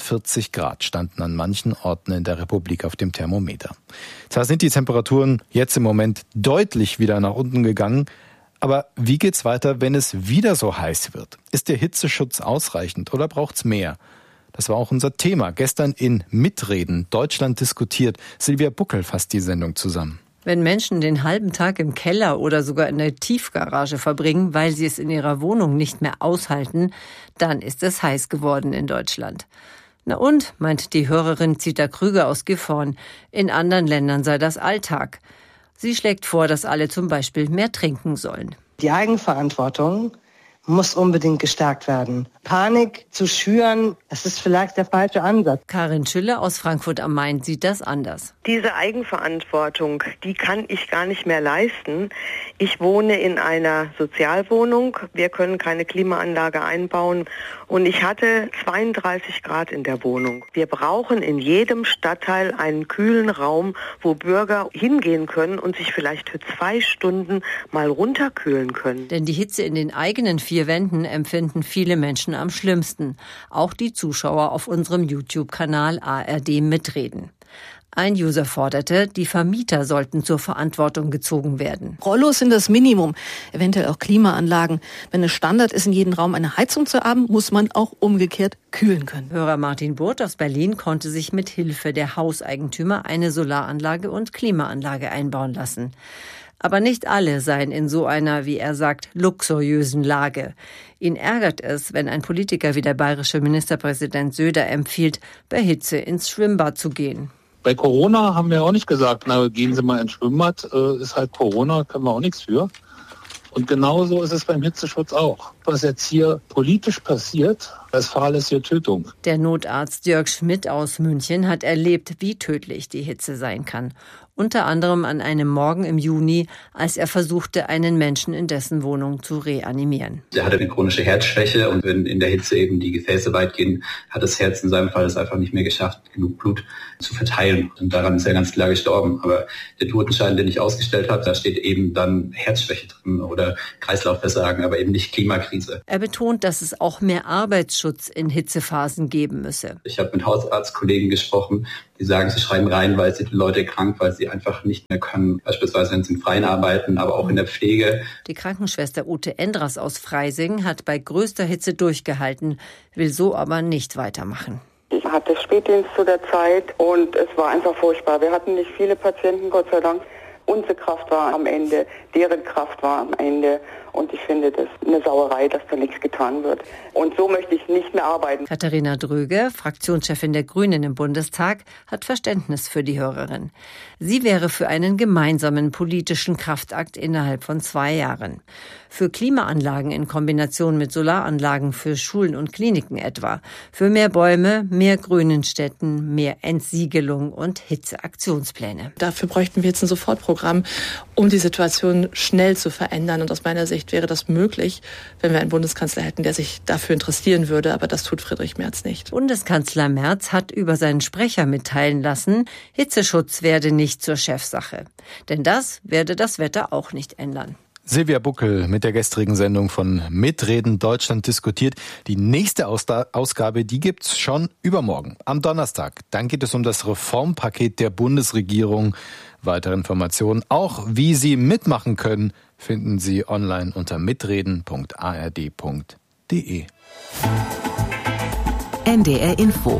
41 Grad standen an manchen Orten in der Republik auf dem Thermometer. Zwar sind die Temperaturen jetzt im Moment deutlich wieder nach unten gegangen, aber wie geht's weiter, wenn es wieder so heiß wird? Ist der Hitzeschutz ausreichend oder braucht's mehr? Das war auch unser Thema. Gestern in Mitreden, Deutschland diskutiert. Silvia Buckel fasst die Sendung zusammen. Wenn Menschen den halben Tag im Keller oder sogar in der Tiefgarage verbringen, weil sie es in ihrer Wohnung nicht mehr aushalten, dann ist es heiß geworden in Deutschland. Na und, meint die Hörerin Zita Krüger aus Gifhorn, in anderen Ländern sei das Alltag. Sie schlägt vor, dass alle zum Beispiel mehr trinken sollen. Die Eigenverantwortung muss unbedingt gestärkt werden. Panik zu schüren, das ist vielleicht der falsche Ansatz. Karin Schüller aus Frankfurt am Main sieht das anders. Diese Eigenverantwortung, die kann ich gar nicht mehr leisten. Ich wohne in einer Sozialwohnung. Wir können keine Klimaanlage einbauen. Und ich hatte 32 Grad in der Wohnung. Wir brauchen in jedem Stadtteil einen kühlen Raum, wo Bürger hingehen können und sich vielleicht für 2 Stunden mal runterkühlen können. Denn die Hitze in den eigenen 4 Wänden empfinden viele Menschen am schlimmsten. Auch die Zuschauer auf unserem YouTube-Kanal ARD Mitreden. Ein User forderte, die Vermieter sollten zur Verantwortung gezogen werden. Rollos sind das Minimum, eventuell auch Klimaanlagen. Wenn es Standard ist, in jedem Raum eine Heizung zu haben, muss man auch umgekehrt kühlen können. Hörer Martin Burt aus Berlin konnte sich mit Hilfe der Hauseigentümer eine Solaranlage und Klimaanlage einbauen lassen. Aber nicht alle seien in so einer, wie er sagt, luxuriösen Lage. Ihn ärgert es, wenn ein Politiker wie der bayerische Ministerpräsident Söder empfiehlt, bei Hitze ins Schwimmbad zu gehen. Bei Corona haben wir auch nicht gesagt, na, gehen Sie mal ins Schwimmbad, ist halt Corona, können wir auch nichts für. Und genauso ist es beim Hitzeschutz auch. Was jetzt hier politisch passiert, als fahrlässige Tötung. Der Notarzt Jörg Schmidt aus München hat erlebt, wie tödlich die Hitze sein kann. Unter anderem an einem Morgen im Juni, als er versuchte, einen Menschen in dessen Wohnung zu reanimieren. Er hatte eine chronische Herzschwäche und wenn in der Hitze eben die Gefäße weit gehen, hat das Herz in seinem Fall es einfach nicht mehr geschafft, genug Blut zu verteilen. Und daran ist er ganz klar gestorben. Aber der Totenschein, den ich ausgestellt habe, da steht eben dann Herzschwäche drin oder Kreislaufversagen, aber eben nicht Klimakrise. Er betont, dass es auch mehr Arbeitsschutz in Hitzephasen geben müsse. Ich habe mit Hausarztkollegen gesprochen, die sagen, sie schreiben rein, weil sie die Leute krank, weil sie einfach nicht mehr können. Beispielsweise, wenn sie im Freien arbeiten, aber auch in der Pflege. Die Krankenschwester Ute Endras aus Freising hat bei größter Hitze durchgehalten, will so aber nicht weitermachen. Ich hatte Spätdienst zu der Zeit und es war einfach furchtbar. Wir hatten nicht viele Patienten, Gott sei Dank. Unsere Kraft war am Ende, deren Kraft war am Ende. Und ich finde das eine Sauerei, dass da nichts getan wird. Und so möchte ich nicht mehr arbeiten. Katharina Dröge, Fraktionschefin der Grünen im Bundestag, hat Verständnis für die Hörerin. Sie wäre für einen gemeinsamen politischen Kraftakt innerhalb von 2 Jahren. Für Klimaanlagen in Kombination mit Solaranlagen für Schulen und Kliniken etwa. Für mehr Bäume, mehr Grün in Städten, mehr Entsiegelung und Hitzeaktionspläne. Dafür bräuchten wir jetzt ein Sofortprogramm, um die Situation schnell zu verändern. Und aus meiner Sicht wäre das möglich, wenn wir einen Bundeskanzler hätten, der sich dafür interessieren würde. Aber das tut Friedrich Merz nicht. Bundeskanzler Merz hat über seinen Sprecher mitteilen lassen, Hitzeschutz werde nicht zur Chefsache. Denn das werde das Wetter auch nicht ändern. Silvia Buckel mit der gestrigen Sendung von Mitreden Deutschland diskutiert. Die nächste Ausgabe, die gibt's schon übermorgen, am Donnerstag. Dann geht es um das Reformpaket der Bundesregierung. Weitere Informationen, auch wie Sie mitmachen können, finden Sie online unter mitreden.ard.de. NDR Info.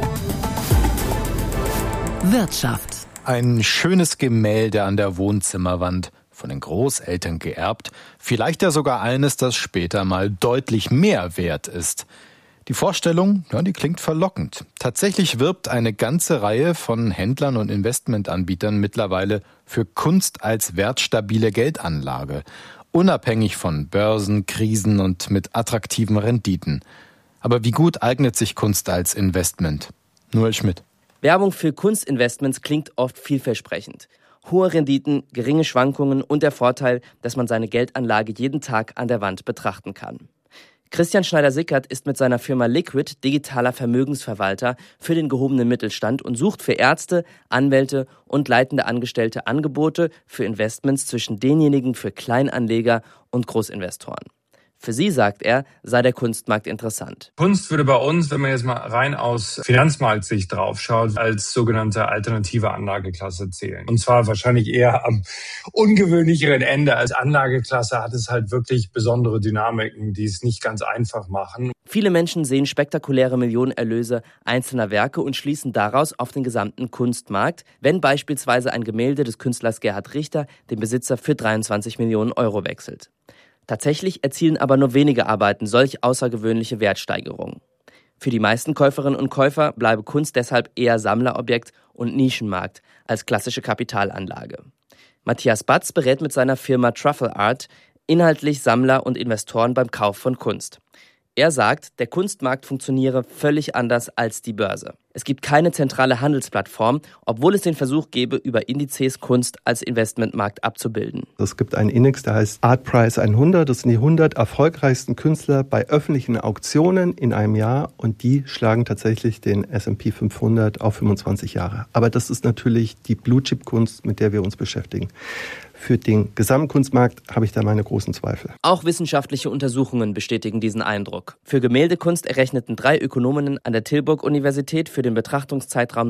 Wirtschaft. Ein schönes Gemälde an der Wohnzimmerwand, von den Großeltern geerbt, vielleicht ja sogar eines, das später mal deutlich mehr wert ist. Die Vorstellung, ja, die klingt verlockend. Tatsächlich wirbt eine ganze Reihe von Händlern und Investmentanbietern mittlerweile für Kunst als wertstabile Geldanlage, unabhängig von Börsen, Krisen und mit attraktiven Renditen. Aber wie gut eignet sich Kunst als Investment? Noel Schmidt. Werbung für Kunstinvestments klingt oft vielversprechend. Hohe Renditen, geringe Schwankungen und der Vorteil, dass man seine Geldanlage jeden Tag an der Wand betrachten kann. Christian Schneider-Sickert ist mit seiner Firma Liquid digitaler Vermögensverwalter für den gehobenen Mittelstand und sucht für Ärzte, Anwälte und leitende Angestellte Angebote für Investments zwischen denjenigen für Kleinanleger und Großinvestoren. Für sie, sagt er, sei der Kunstmarkt interessant. Kunst würde bei uns, wenn man jetzt mal rein aus Finanzmarktsicht draufschaut, als sogenannte alternative Anlageklasse zählen. Und zwar wahrscheinlich eher am ungewöhnlicheren Ende. Als Anlageklasse hat es halt wirklich besondere Dynamiken, die es nicht ganz einfach machen. Viele Menschen sehen spektakuläre Millionenerlöse einzelner Werke und schließen daraus auf den gesamten Kunstmarkt, wenn beispielsweise ein Gemälde des Künstlers Gerhard Richter den Besitzer für 23 Millionen Euro wechselt. Tatsächlich erzielen aber nur wenige Arbeiten solch außergewöhnliche Wertsteigerungen. Für die meisten Käuferinnen und Käufer bleibe Kunst deshalb eher Sammlerobjekt und Nischenmarkt als klassische Kapitalanlage. Matthias Batz berät mit seiner Firma Truffle Art inhaltlich Sammler und Investoren beim Kauf von Kunst. Er sagt, der Kunstmarkt funktioniere völlig anders als die Börse. Es gibt keine zentrale Handelsplattform, obwohl es den Versuch gäbe, über Indizes Kunst als Investmentmarkt abzubilden. Es gibt einen Index, der heißt Artprice 100. Das sind die 100 erfolgreichsten Künstler bei öffentlichen Auktionen in einem Jahr und die schlagen tatsächlich den S&P 500 auf 25 Jahre. Aber das ist natürlich die Blue-Chip-Kunst, mit der wir uns beschäftigen. Für den Gesamtkunstmarkt habe ich da meine großen Zweifel. Auch wissenschaftliche Untersuchungen bestätigen diesen Eindruck. Für Gemäldekunst errechneten 3 Ökonominnen an der Tilburg-Universität für den Betrachtungszeitraum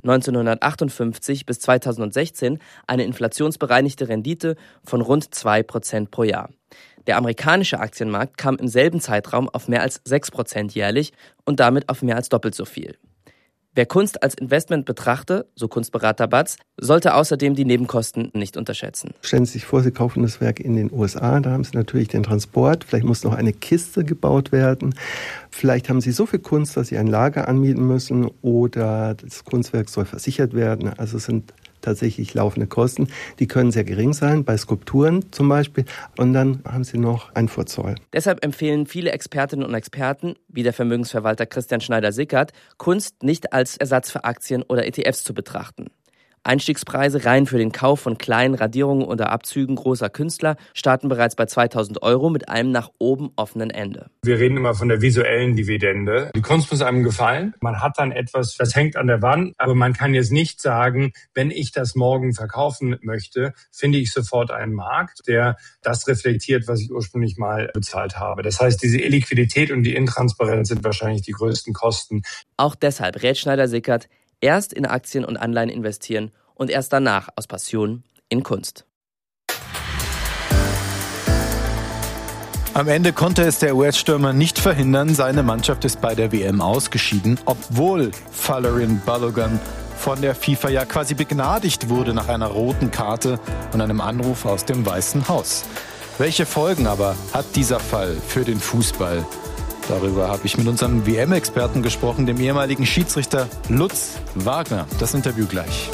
1958 bis 2016 eine inflationsbereinigte Rendite von rund 2% pro Jahr. Der amerikanische Aktienmarkt kam im selben Zeitraum auf mehr als 6% jährlich und damit auf mehr als doppelt so viel. Wer Kunst als Investment betrachte, so Kunstberater Batz, sollte außerdem die Nebenkosten nicht unterschätzen. Stellen Sie sich vor, Sie kaufen das Werk in den USA, da haben Sie natürlich den Transport, vielleicht muss noch eine Kiste gebaut werden, vielleicht haben Sie so viel Kunst, dass Sie ein Lager anmieten müssen oder das Kunstwerk soll versichert werden. Also es sind tatsächlich laufende Kosten. Die können sehr gering sein, bei Skulpturen zum Beispiel. Und dann haben Sie noch Einfuhrzoll. Deshalb empfehlen viele Expertinnen und Experten, wie der Vermögensverwalter Christian Schneider-Sickert, Kunst nicht als Ersatz für Aktien oder ETFs zu betrachten. Einstiegspreise rein für den Kauf von kleinen Radierungen oder Abzügen großer Künstler starten bereits bei 2.000 € mit einem nach oben offenen Ende. Wir reden immer von der visuellen Dividende. Die Kunst muss einem gefallen. Man hat dann etwas, das hängt an der Wand, aber man kann jetzt nicht sagen, wenn ich das morgen verkaufen möchte, finde ich sofort einen Markt, der das reflektiert, was ich ursprünglich mal bezahlt habe. Das heißt, diese Illiquidität und die Intransparenz sind wahrscheinlich die größten Kosten. Auch deshalb rät Schneider-Sickert, erst in Aktien und Anleihen investieren und erst danach aus Passion in Kunst. Am Ende konnte es der US-Stürmer nicht verhindern. Seine Mannschaft ist bei der WM ausgeschieden, obwohl Folarin Balogun von der FIFA ja quasi begnadigt wurde nach einer roten Karte und einem Anruf aus dem Weißen Haus. Welche Folgen aber hat dieser Fall für den Fußball? Darüber habe ich mit unserem WM-Experten gesprochen, dem ehemaligen Schiedsrichter Lutz Wagner. Das Interview gleich.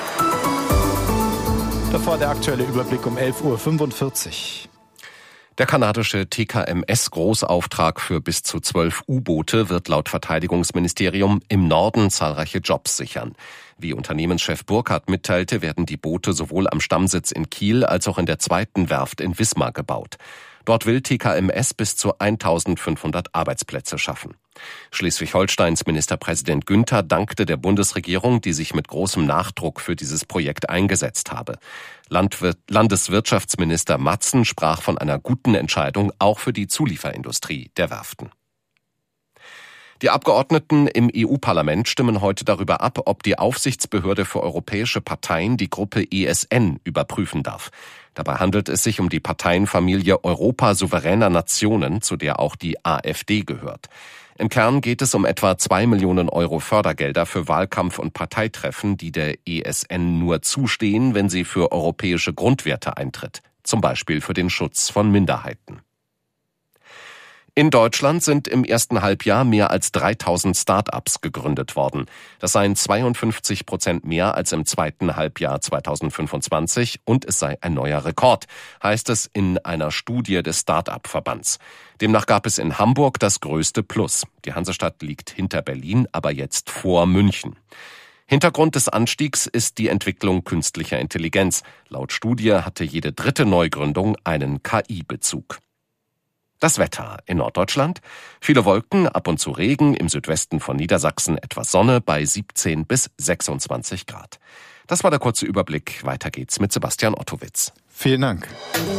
Davor der aktuelle Überblick um 11.45 Uhr. Der kanadische TKMS-Großauftrag für bis zu 12 U-Boote wird laut Verteidigungsministerium im Norden zahlreiche Jobs sichern. Wie Unternehmenschef Burkhardt mitteilte, werden die Boote sowohl am Stammsitz in Kiel als auch in der zweiten Werft in Wismar gebaut. Dort will TKMS bis zu 1.500 Arbeitsplätze schaffen. Schleswig-Holsteins Ministerpräsident Günther dankte der Bundesregierung, die sich mit großem Nachdruck für dieses Projekt eingesetzt habe. Landeswirtschaftsminister Matzen sprach von einer guten Entscheidung auch für die Zulieferindustrie der Werften. Die Abgeordneten im EU-Parlament stimmen heute darüber ab, ob die Aufsichtsbehörde für europäische Parteien die Gruppe ESN überprüfen darf. Dabei handelt es sich um die Parteienfamilie Europa souveräner Nationen, zu der auch die AfD gehört. Im Kern geht es um etwa 2 Millionen € Fördergelder für Wahlkampf- und Parteitreffen, die der ESN nur zustehen, wenn sie für europäische Grundwerte eintritt, zum Beispiel für den Schutz von Minderheiten. In Deutschland sind im ersten Halbjahr mehr als 3.000 Start-ups gegründet worden. Das seien 52% mehr als im zweiten Halbjahr 2025 und es sei ein neuer Rekord, heißt es in einer Studie des Start-up-Verbands. Demnach gab es in Hamburg das größte Plus. Die Hansestadt liegt hinter Berlin, aber jetzt vor München. Hintergrund des Anstiegs ist die Entwicklung künstlicher Intelligenz. Laut Studie hatte jede dritte Neugründung einen KI-Bezug. Das Wetter in Norddeutschland. Viele Wolken, ab und zu Regen, im Südwesten von Niedersachsen etwas Sonne bei 17 bis 26 Grad. Das war der kurze Überblick. Weiter geht's mit Sebastian Ottowitz. Vielen Dank.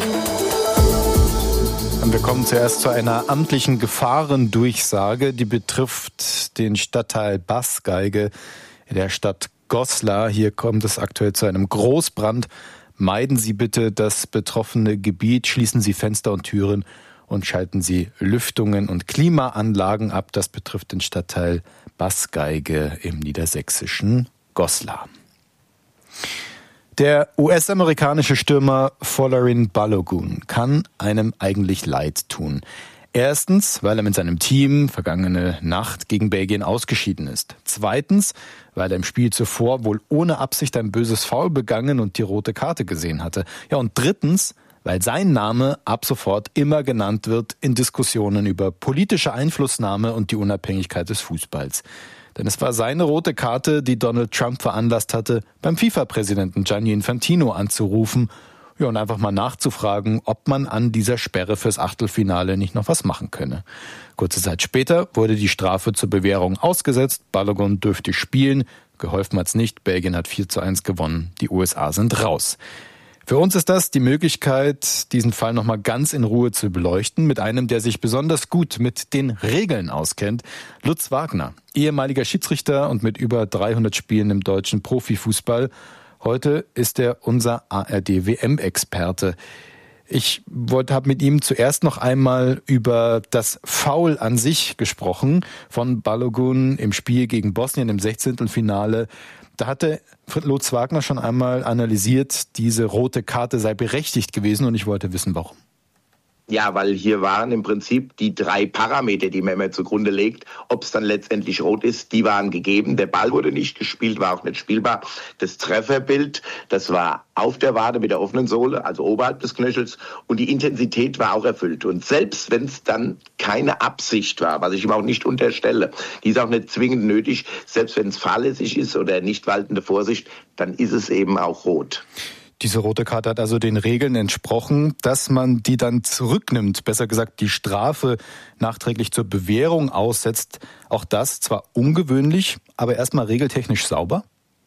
Und wir kommen zuerst zu einer amtlichen Gefahrendurchsage, die betrifft den Stadtteil Baßgeige in der Stadt Goslar. Hier kommt es aktuell zu einem Großbrand. Meiden Sie bitte das betroffene Gebiet, schließen Sie Fenster und Türen und schalten Sie Lüftungen und Klimaanlagen ab. Das betrifft den Stadtteil Baßgeige im niedersächsischen Goslar. Der US-amerikanische Stürmer Folarin Balogun kann einem eigentlich leid tun. Erstens, weil er mit seinem Team vergangene Nacht gegen Belgien ausgeschieden ist. Zweitens, weil er im Spiel zuvor wohl ohne Absicht ein böses Foul begangen und die rote Karte gesehen hatte. Ja, und drittens, weil sein Name ab sofort immer genannt wird in Diskussionen über politische Einflussnahme und die Unabhängigkeit des Fußballs. Denn es war seine rote Karte, die Donald Trump veranlasst hatte, beim FIFA-Präsidenten Gianni Infantino anzurufen, ja, und einfach mal nachzufragen, ob man an dieser Sperre fürs Achtelfinale nicht noch was machen könne. Kurze Zeit später wurde die Strafe zur Bewährung ausgesetzt. Balogun dürfte spielen. Geholfen hat's nicht. Belgien hat 4:1 gewonnen. Die USA sind raus. Für uns ist das die Möglichkeit, diesen Fall nochmal ganz in Ruhe zu beleuchten, mit einem, der sich besonders gut mit den Regeln auskennt, Lutz Wagner, ehemaliger Schiedsrichter und mit über 300 Spielen im deutschen Profifußball. Heute ist er unser ARD-WM-Experte. Ich habe mit ihm zuerst noch einmal über das Foul an sich gesprochen von Balogun im Spiel gegen Bosnien im 16. Finale. Da hatte Lutz Wagner schon einmal analysiert, diese rote Karte sei berechtigt gewesen und ich wollte wissen, warum. Ja, weil hier waren im Prinzip die 3 Parameter, die man immer zugrunde legt. Ob es dann letztendlich rot ist, die waren gegeben. Der Ball wurde nicht gespielt, war auch nicht spielbar. Das Trefferbild, das war auf der Wade mit der offenen Sohle, also oberhalb des Knöchels. Und die Intensität war auch erfüllt. Und selbst wenn es dann keine Absicht war, was ich ihm auch nicht unterstelle, die ist auch nicht zwingend nötig, selbst wenn es fahrlässig ist oder nicht waltende Vorsicht, dann ist es eben auch rot. Diese rote Karte hat also den Regeln entsprochen, dass man die dann zurücknimmt, besser gesagt die Strafe nachträglich zur Bewährung aussetzt. Auch das zwar ungewöhnlich, aber erstmal regeltechnisch sauber?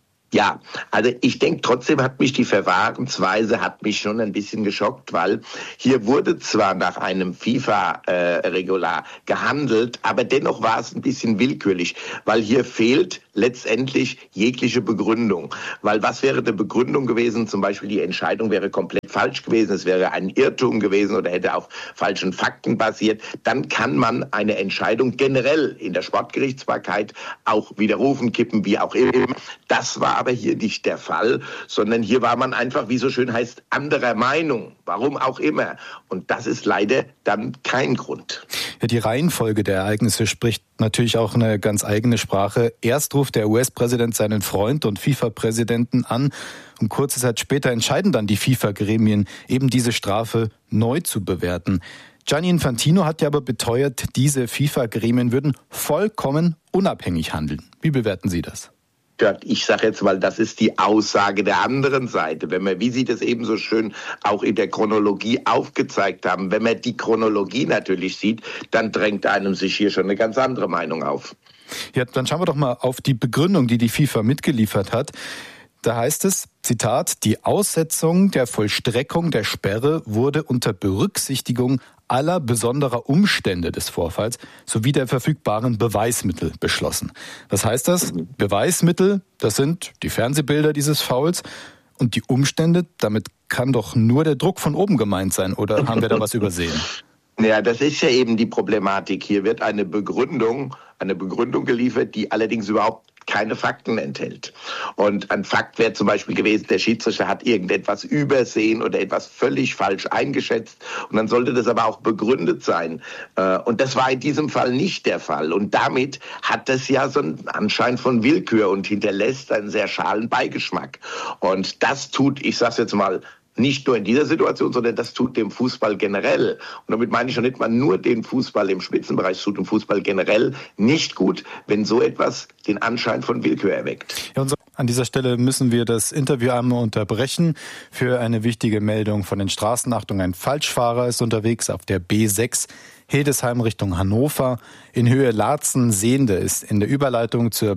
Ja, also ich denke, trotzdem hat mich die Verfahrensweise schon ein bisschen geschockt, weil hier wurde zwar nach einem FIFA-Regular gehandelt, aber dennoch war es ein bisschen willkürlich, weil hier fehlt letztendlich jegliche Begründung. Weil was wäre eine Begründung gewesen? Zum Beispiel die Entscheidung wäre komplett falsch gewesen, es wäre ein Irrtum gewesen oder hätte auf falschen Fakten basiert. Dann kann man eine Entscheidung generell in der Sportgerichtsbarkeit auch widerrufen, kippen, wie auch immer. Das war aber hier nicht der Fall, sondern hier war man einfach, wie so schön heißt, anderer Meinung. Warum auch immer. Und das ist leider dann kein Grund. Ja, die Reihenfolge der Ereignisse spricht natürlich auch eine ganz eigene Sprache. Erst ruft der US-Präsident seinen Freund und FIFA-Präsidenten an und kurze Zeit später entscheiden dann die FIFA-Gremien, eben diese Strafe neu zu bewerten. Gianni Infantino hat ja aber beteuert, diese FIFA-Gremien würden vollkommen unabhängig handeln. Wie bewerten Sie das? Ja, ich sage jetzt mal, das ist die Aussage der anderen Seite. Wenn man, wie Sie das eben so schön auch in der Chronologie aufgezeigt haben, wenn man die Chronologie natürlich sieht, dann drängt einem sich hier schon eine ganz andere Meinung auf. Ja, dann schauen wir doch mal auf die Begründung, die die FIFA mitgeliefert hat. Da heißt es, Zitat, die Aussetzung der Vollstreckung der Sperre wurde unter Berücksichtigung aller besonderer Umstände des Vorfalls sowie der verfügbaren Beweismittel beschlossen. Was heißt das? Beweismittel, das sind die Fernsehbilder dieses Fouls und die Umstände, damit kann doch nur der Druck von oben gemeint sein, oder haben wir da was übersehen? Ja, das ist ja eben die Problematik. Hier wird eine Begründung geliefert, die allerdings überhaupt keine Fakten enthält. Und ein Fakt wäre zum Beispiel gewesen, der Schiedsrichter hat irgendetwas übersehen oder etwas völlig falsch eingeschätzt. Und dann sollte das aber auch begründet sein. Und das war in diesem Fall nicht der Fall. Und damit hat das ja so einen Anschein von Willkür und hinterlässt einen sehr schalen Beigeschmack. Und das tut, ich sag's jetzt mal, nicht nur in dieser Situation, sondern das tut dem Fußball generell. Und damit meine ich schon nicht mal nur den Fußball im Spitzenbereich, es tut dem Fußball generell nicht gut, wenn so etwas den Anschein von Willkür erweckt. Ja, an dieser Stelle müssen wir das Interview einmal unterbrechen für eine wichtige Meldung von den Straßen. Achtung, ein Falschfahrer ist unterwegs auf der B6 Hildesheim Richtung Hannover. In Höhe Laatzen-Sehnde ist in der Überleitung zur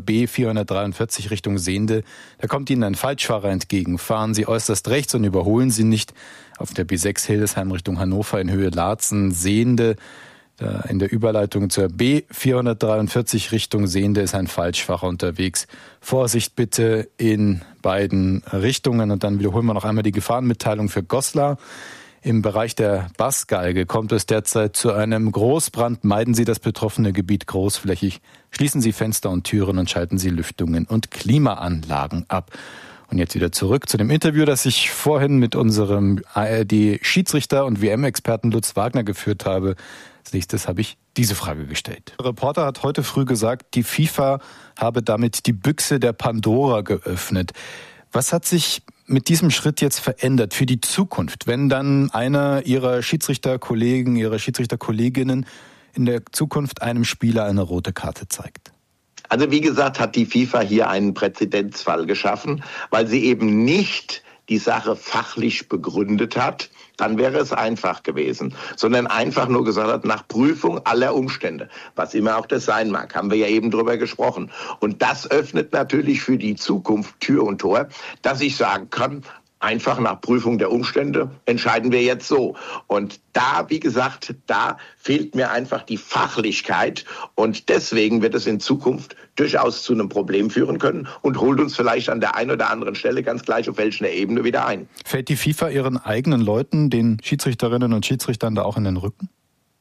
B443 Richtung Sehnde. Da kommt Ihnen ein Falschfahrer entgegen. Fahren Sie äußerst rechts und überholen Sie nicht. Auf der B6 Hildesheim Richtung Hannover in Höhe Laatzen-Sehnde. In der Überleitung zur B443 Richtung Sehnde ist ein Falschfahrer unterwegs. Vorsicht bitte in beiden Richtungen. Und dann wiederholen wir noch einmal die Gefahrenmitteilung für Goslar. Im Bereich der Bassgeige kommt es derzeit zu einem Großbrand. Meiden Sie das betroffene Gebiet großflächig. Schließen Sie Fenster und Türen und schalten Sie Lüftungen und Klimaanlagen ab. Und jetzt wieder zurück zu dem Interview, das ich vorhin mit unserem ARD-Schiedsrichter und WM-Experten Lutz Wagner geführt habe. Als nächstes habe ich diese Frage gestellt. Der Reporter hat heute früh gesagt, die FIFA habe damit die Büchse der Pandora geöffnet. Was hat sich mit diesem Schritt jetzt verändert für die Zukunft, wenn dann einer Ihrer Schiedsrichterkollegen, Ihrer Schiedsrichterkolleginnen in der Zukunft einem Spieler eine rote Karte zeigt? Also wie gesagt, hat die FIFA hier einen Präzedenzfall geschaffen, weil sie eben nicht die Sache fachlich begründet hat, dann wäre es einfach gewesen, sondern einfach nur gesagt hat, nach Prüfung aller Umstände, was immer auch das sein mag, haben wir ja eben drüber gesprochen. Und das öffnet natürlich für die Zukunft Tür und Tor, dass ich sagen kann, einfach nach Prüfung der Umstände entscheiden wir jetzt so. Und da, wie gesagt, da fehlt mir einfach die Fachlichkeit. Und deswegen wird es in Zukunft durchaus zu einem Problem führen können und holt uns vielleicht an der einen oder anderen Stelle, ganz gleich auf welcher Ebene, wieder ein. Fällt die FIFA ihren eigenen Leuten, den Schiedsrichterinnen und Schiedsrichtern, da auch in den Rücken?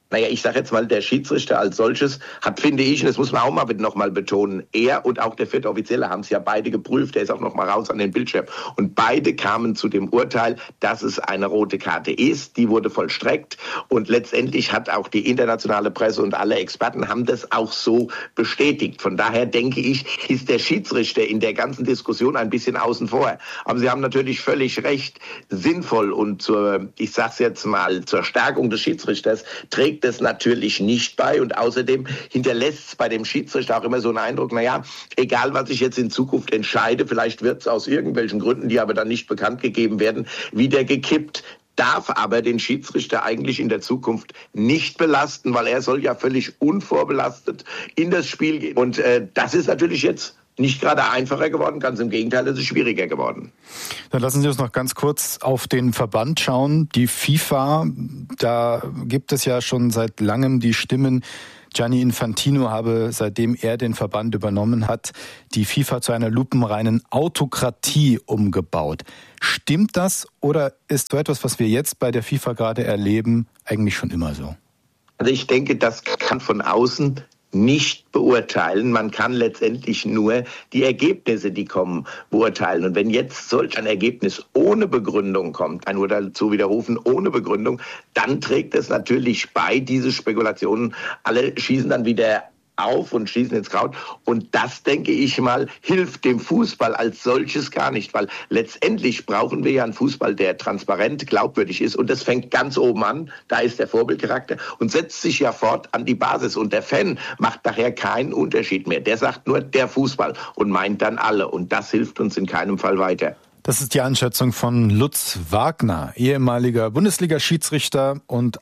Naja, ich sage jetzt mal, der Schiedsrichter als solches hat, finde ich, und das muss man auch mal noch mal betonen, er und auch der vierte Offizielle haben es ja beide geprüft, der ist auch noch mal raus an den Bildschirm. Und beide kamen zu dem Urteil, dass es eine rote Karte ist, die wurde vollstreckt und letztendlich hat auch die internationale Presse und alle Experten haben das auch so bestätigt. Von daher denke ich, ist der Schiedsrichter in der ganzen Diskussion ein bisschen außen vor. Aber Sie haben natürlich völlig recht, sinnvoll und ich sage es jetzt mal, zur Stärkung des Schiedsrichters trägt das natürlich nicht bei und außerdem hinterlässt es bei dem Schiedsrichter auch immer so einen Eindruck, naja, egal was ich jetzt in Zukunft entscheide, vielleicht wird es aus irgendwelchen Gründen, die aber dann nicht bekannt gegeben werden, wieder gekippt. Darf aber den Schiedsrichter eigentlich in der Zukunft nicht belasten, weil er soll ja völlig unvorbelastet in das Spiel gehen. Und das ist natürlich jetzt nicht gerade einfacher geworden, ganz im Gegenteil, es ist schwieriger geworden. Dann lassen Sie uns noch ganz kurz auf den Verband schauen. Die FIFA, da gibt es ja schon seit langem die Stimmen, Gianni Infantino habe, seitdem er den Verband übernommen hat, die FIFA zu einer lupenreinen Autokratie umgebaut. Stimmt das oder ist so etwas, was wir jetzt bei der FIFA gerade erleben, eigentlich schon immer so? Also ich denke, das kann von außen nicht beurteilen. Man kann letztendlich nur die Ergebnisse, die kommen, beurteilen. Und wenn jetzt solch ein Ergebnis ohne Begründung kommt, ein Urteil zu widerrufen ohne Begründung, dann trägt es natürlich bei, diese Spekulationen, alle schießen dann wieder auf und schießen ins Kraut. Und das, denke ich mal, hilft dem Fußball als solches gar nicht, weil letztendlich brauchen wir ja einen Fußball, der transparent, glaubwürdig ist. Und das fängt ganz oben an, da ist der Vorbildcharakter und setzt sich ja fort an die Basis. Und der Fan macht nachher keinen Unterschied mehr. Der sagt nur der Fußball und meint dann alle. Und das hilft uns in keinem Fall weiter. Das ist die Einschätzung von Lutz Wagner, ehemaliger Bundesliga-Schiedsrichter und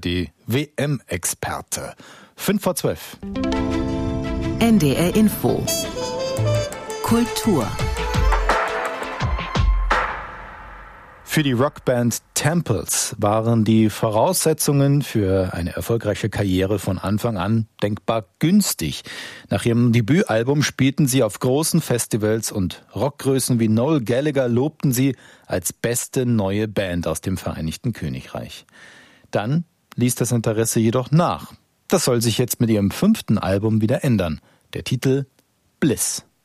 ARD-WM-Experte. 5:12. NDR Info. Kultur. Für die Rockband Temples waren die Voraussetzungen für eine erfolgreiche Karriere von Anfang an denkbar günstig. Nach ihrem Debütalbum spielten sie auf großen Festivals und Rockgrößen wie Noel Gallagher lobten sie als beste neue Band aus dem Vereinigten Königreich. Dann ließ das Interesse jedoch nach. Das soll sich jetzt mit ihrem 5. Album wieder ändern. Der Titel Bliss.